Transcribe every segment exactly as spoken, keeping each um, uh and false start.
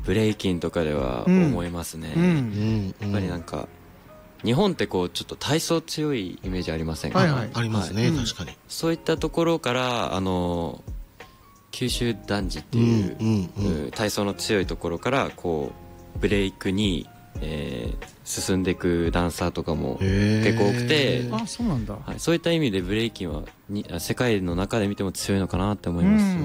ブレイキンとかでは思いますね、うんうん、やっぱりなんか日本ってこうちょっと体操強いイメージありませんか？ はいはい、ありますね、 はい、 確かに。 そういったところからあの九州男児っていう、うんうんうん、体操の強いところからこうブレイクに、えー、進んでいくダンサーとかも結構多くて、 あ、そうなんだ、 はい、そういった意味でブレイキンはに世界の中で見ても強いのかなって思います。うん、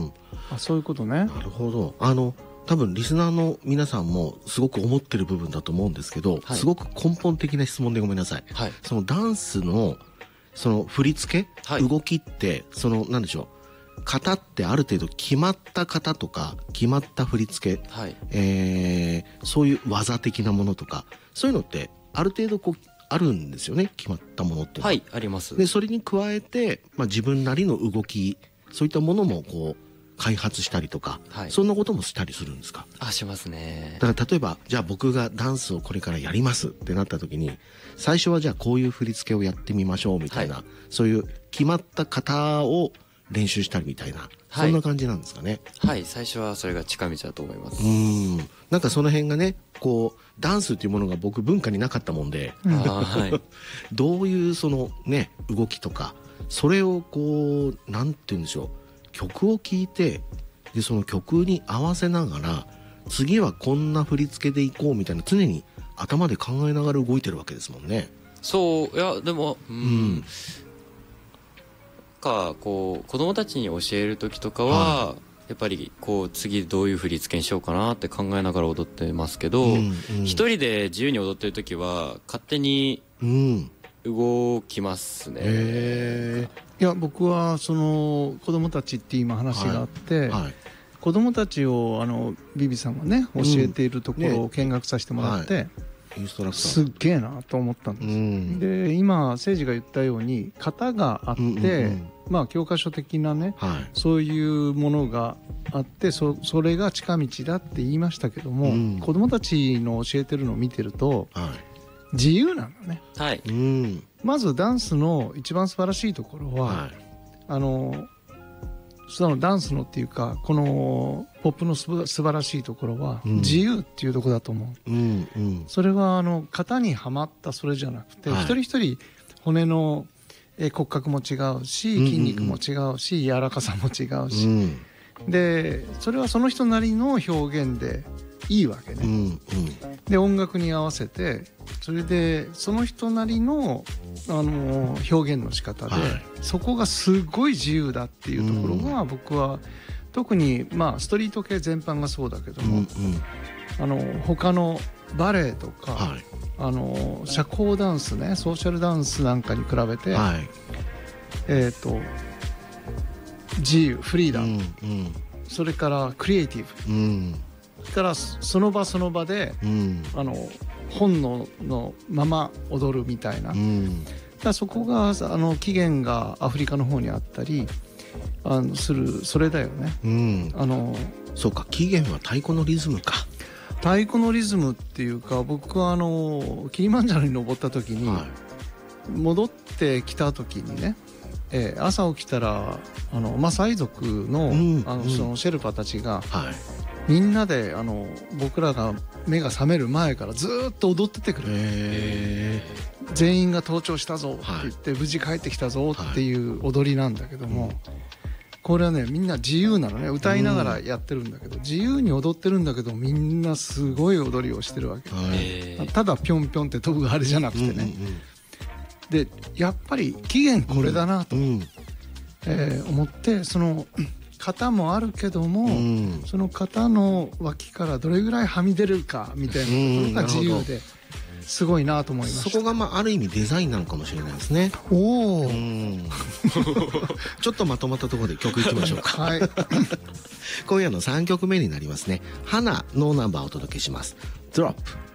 あ、そういうことね。 なるほど。あの多分リスナーの皆さんもすごく思ってる部分だと思うんですけど、はい、すごく根本的な質問でごめんなさい、はい、そのダンスのその振り付け、はい、動きってその何でしょう、型ってある程度決まった型とか決まった振り付け、はい、えー、そういう技的なものとかそういうのってある程度こうあるんですよね、決まったものっていうのは。 はい、あります。 でそれに加えて、まあ、自分なりの動きそういったものもこう開発したりとか、はい、そんなこともしたりするんですか？ あ、しますね。 だから例えばじゃあ僕がダンスをこれからやりますってなった時に最初はじゃあこういう振り付けをやってみましょうみたいな、はい、そういう決まった型を練習したりみたいな、はい、そんな感じなんですかね。 はい、最初はそれが近道だと思います。 うーん、なんかその辺がねこうダンスっていうものが僕文化になかったもんで、あ、はい、どういうそのね動きとかそれをこうなんて言うんでしょう、曲を聴いてでその曲に合わせながら次はこんな振り付けでいこうみたいな常に頭で考えながら動いてるわけですもんね。 そう、いやでもうん、うん、かこう子供たちに教える時とかは、はい、やっぱりこう次どういう振り付けにしようかなって考えながら踊ってますけど、うんうん、一人で自由に踊ってる時は勝手に動きますね。 へー。いや僕はその子供たちって今話があって、はいはい、子供たちをあのビビさんがね教えているところを見学させてもらって、うんね、はい、すっげえなと思ったんです、うん、で今誠司が言ったように型があって、うんうんうん、まあ教科書的なね、はい、そういうものがあって そ, それが近道だって言いましたけども、うん、子供たちの教えてるのを見てると、はい、自由なんだね、はい、うん、まずダンスの一番素晴らしいところは、はい、あのそのダンスのっていうかこのポップのす素晴らしいところは、うん、自由っていうところだと思う、うんうん、それはあの型にはまったそれじゃなくて、はい、一人一人骨のえ骨格も違うし筋肉も違うし、うんうんうん、柔らかさも違うし、うん、でそれはその人なりの表現でいいわけね、うんうん、で音楽に合わせてそれでその人なりの、あのー、表現の仕方で、はい、そこがすごい自由だっていうところが、うん、僕は特に、まあ、ストリート系全般がそうだけども、うんうん、あの他のバレエとか、はい、あの社交ダンスねソーシャルダンスなんかに比べて、はい、えーと自由フリーダム、うんうん、それからクリエイティブ、うん、それからその場その場で、うん、あの本能のまま踊るみたいな、うん、だそこがあの起源がアフリカの方にあったりあのするそれだよね、うん、あのそうか起源は太鼓のリズムか太鼓のリズムっていうか僕はあのキリマンジャロに登った時に、はい、戻ってきた時にね、えー、朝起きたらあのマサイ族 の,、うん、あのそのシェルパたちが、はい、みんなであの僕らが目が覚める前からずっと踊っててくれる、えー、全員が登頂したぞって言って、はい、無事帰ってきたぞっていう踊りなんだけども、はい、これはねみんな自由なのね歌いながらやってるんだけど、うん、自由に踊ってるんだけどみんなすごい踊りをしてるわけ、はい、ただぴょんぴょんって飛ぶあれじゃなくてね、うんうんうん、でやっぱり起源これだなと、うんうんえー、思ってその型もあるけども、うん、その型の脇からどれぐらいはみ出るかみたいなことが自由ですごいなと思いました。 そこがまあある意味デザインなのかもしれないですね。おーちょっとまとまったところで曲いきましょうか、はい、今夜のさんきょくめになりますね。花のナンバーをお届けします。ドロップ